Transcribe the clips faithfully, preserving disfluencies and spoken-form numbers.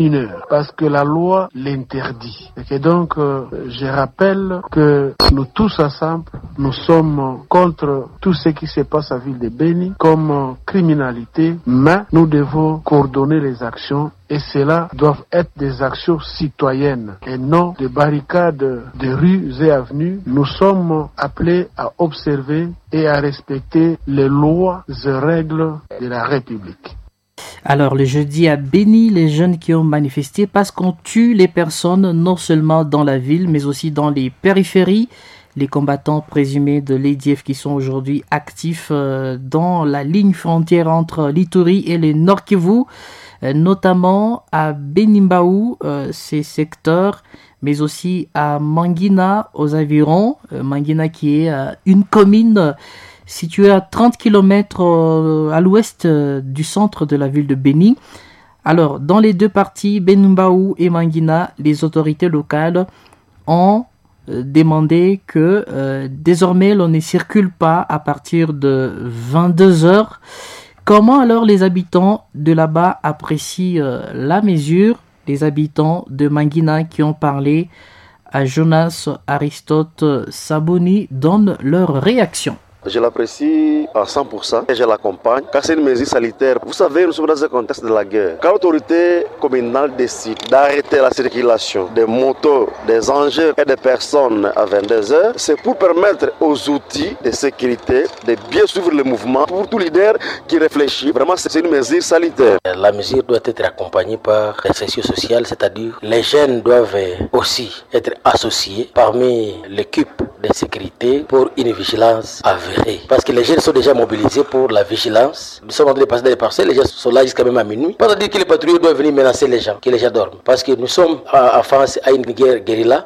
mineurs, parce que la loi l'interdit. Et que donc, euh, je rappelle que nous tous ensemble, nous sommes contre tout ce qui se passe à la ville de Beni comme euh, criminalité, mais nous devons coordonner les actions et cela doivent être des actions citoyennes et non des barricades de rues et avenues. Nous sommes appelés à observer et à respecter les lois et règles de la République. Alors, le jeudi à Beni, les jeunes qui ont manifesté parce qu'on tue les personnes non seulement dans la ville, mais aussi dans les périphéries. Les combattants présumés de l'A D F qui sont aujourd'hui actifs euh, dans la ligne frontière entre l'Ituri et le Nord Kivu, euh, notamment à Benimbaou, euh, ces secteurs, mais aussi à Mangina, aux environs. Euh, Mangina qui est euh, une commune euh, située à trente kilomètres euh, à l'ouest euh, du centre de la ville de Beni. Alors, dans les deux parties, Benimbaou et Mangina, les autorités locales ont demander que euh, désormais l'on ne circule pas à partir de vingt-deux heures. Comment alors les habitants de là-bas apprécient euh, la mesure? Les habitants de Mangina qui ont parlé à Jonas Aristote Saboni donnent leur réaction. Je l'apprécie à cent pour cent et je l'accompagne car c'est une mesure sanitaire. Vous savez, nous sommes dans un contexte de la guerre. Quand l'autorité communale décide d'arrêter la circulation des motos, des engins et des personnes à vingt-deux heures, c'est pour permettre aux outils de sécurité de bien suivre le mouvement. Pour tout leader qui réfléchit, vraiment c'est une mesure sanitaire. La mesure doit être accompagnée par l'insertion sociale, c'est-à-dire les jeunes doivent aussi être associés parmi l'équipe de sécurité pour une vigilance avérée. Parce que les jeunes sont déjà mobilisés pour la vigilance. Nous sommes en train de passer dans les parcelles, les gens sont là jusqu'à même à minuit. Pas à dire que les patrouilles doivent venir menacer les gens, que les gens dorment. Parce que nous sommes en face à une guerre guérilla.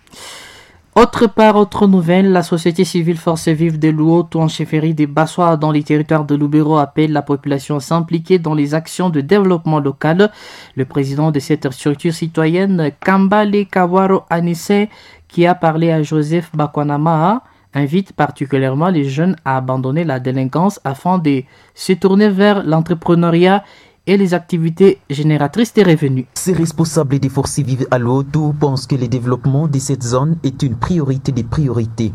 Autre part, autre nouvelle, la société civile Force Vive de Luoto en chefferie des Bassois dans les territoires de Lubero appelle la population à s'impliquer dans les actions de développement local. Le président de cette structure citoyenne, Kambale Kawaro Anisse, qui a parlé à Joseph Bakwanama, invite particulièrement les jeunes à abandonner la délinquance afin de se tourner vers l'entrepreneuriat et les activités génératrices de revenus. Ces responsables des forces vives à Luoto pensent que le développement de cette zone est une priorité des priorités.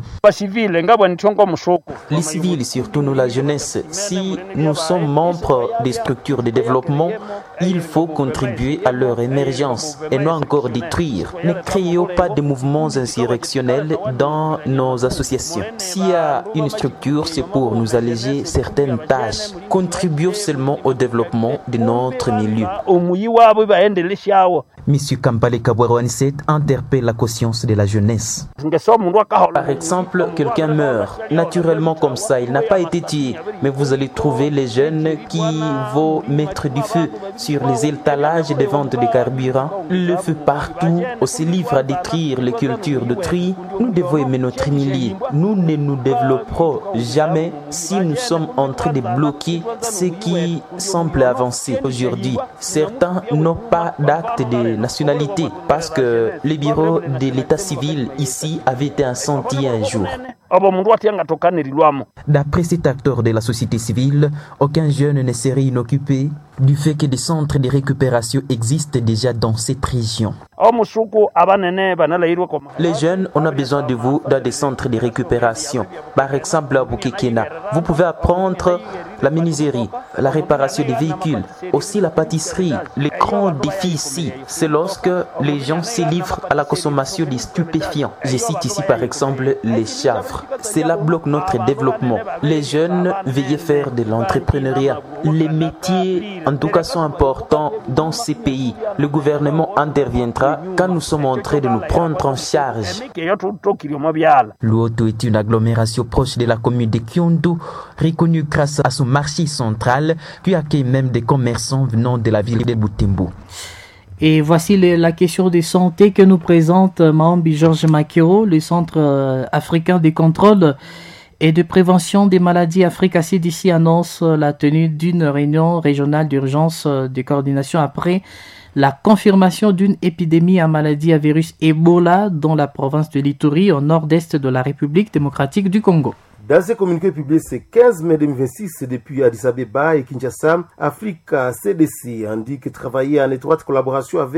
Les civils, surtout nous la jeunesse, si nous sommes membres des structures de développement, il faut contribuer à leur émergence et non encore détruire. Ne créons pas de mouvements insurrectionnels dans nos associations. S'il y a une structure, c'est pour nous alléger certaines tâches. Contribuons seulement au développement de notre milieu. Monsieur Kambale Kawaro Anisse interpelle la conscience de la jeunesse. Par exemple, quelqu'un meurt. Naturellement comme ça, il n'a pas été tué. Mais vous allez trouver les jeunes qui vont mettre du feu sur les étalages de vente de carburant. Le feu partout, on se livre à détruire les cultures d'autrui. Nous devons aimer notre milieu. Nous ne nous développerons jamais si nous sommes en train de bloquer ce qui semble avancer aujourd'hui. Certains n'ont pas d'acte de nationalité parce que le bureau de l'état civil ici avait été incendié un jour. D'après cet acteur de la société civile, aucun jeune ne serait inoccupé du fait que des centres de récupération existent déjà dans cette région. Les jeunes, on a besoin de vous dans des centres de récupération. Par exemple, à Bukekena, vous pouvez apprendre la menuiserie, la réparation des véhicules, aussi la pâtisserie. Le grand défi ici, c'est lorsque les gens se livrent à la consommation des stupéfiants. Je cite ici par exemple les chanvres. Cela bloque notre développement. Les jeunes, veuillez faire de l'entrepreneuriat. Les métiers, en tout cas, sont importants dans ces pays. Le gouvernement interviendra quand nous sommes en train de nous prendre en charge. Luoto est une agglomération proche de la commune de Kyondo, reconnue grâce à son marché central, qui accueille même des commerçants venant de la ville de Butembo. Et voici le, la question de santé que nous présente Maombi Georges Makiro, le Centre euh, africain de contrôle et de prévention des maladies Africa C D C annonce la tenue d'une réunion régionale d'urgence de coordination après la confirmation d'une épidémie à maladie à virus Ebola dans la province de l'Ituri au nord-est de la République démocratique du Congo. Dans un communiqué publié ce quinze mai deux mille vingt-six depuis Addis Abeba et Kinshasa, Africa C D C indique travailler en étroite collaboration avec